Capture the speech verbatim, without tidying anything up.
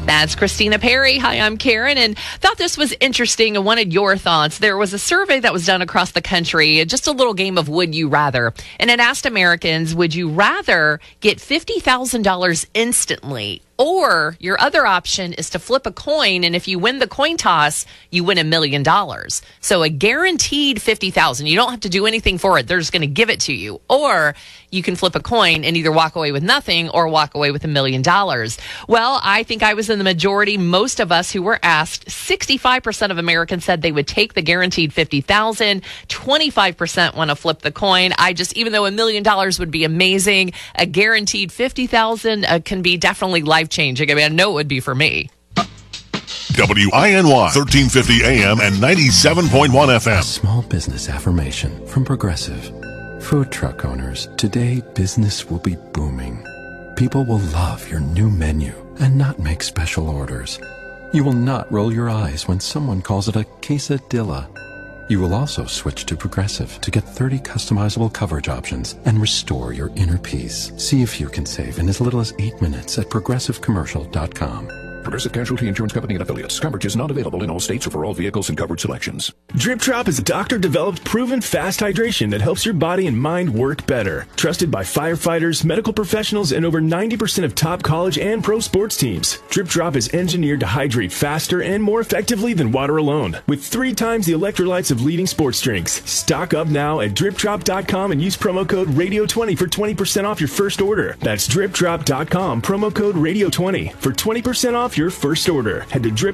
That's Christina Perry. Hi, I'm Karen, and thought this was interesting and wanted your thoughts. There was a survey that was done across the country, just a little game of would you rather, and it asked Americans, would you rather get fifty thousand dollars instantly, or your other option is to flip a coin, and if you win the coin toss, you win a million dollars. So a guaranteed fifty thousand dollars. You don't have to do anything for it. They're just going to give it to you. Or you can flip a coin and either walk away with nothing or walk away with a million dollars. Well, I think I was in the majority. Most of us who were asked, sixty-five percent of Americans said they would take the guaranteed fifty thousand dollars. twenty-five percent want to flip the coin. I just, even though a million dollars would be amazing, a guaranteed fifty thousand dollars uh, can be definitely life-changing. I mean, I know it would be for me. W I N Y, thirteen fifty A M and ninety-seven point one F M. A small business affirmation from Progressive. Food truck owners, today business will be booming. People will love your new menu and not make special orders. You will not roll your eyes when someone calls it a quesadilla. You will also switch to Progressive to get thirty customizable coverage options and restore your inner peace. See if you can save in as little as eight minutes at progressive commercial dot com. Progressive Casualty Insurance Company and affiliates. Coverage is not available in all states or for all vehicles and coverage selections. Drip Drop is a doctor-developed, proven fast hydration that helps your body and mind work better. Trusted by firefighters, medical professionals, and over ninety percent of top college and pro sports teams. Drip Drop is engineered to hydrate faster and more effectively than water alone, with three times the electrolytes of leading sports drinks. Stock up now at drip drop dot com and use promo code radio twenty for twenty percent off your first order. That's drip drop dot com, promo code radio twenty for twenty percent off your first order. Head to drip